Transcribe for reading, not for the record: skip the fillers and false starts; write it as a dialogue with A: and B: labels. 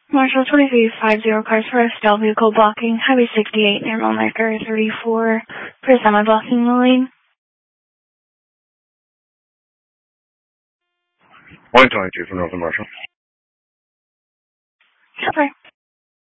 A: Marshall 2350, cars for Estelle, vehicle blocking, Highway 68 near Millmaker 34, for semi-blocking the lane.
B: 122 from Northern Marshall.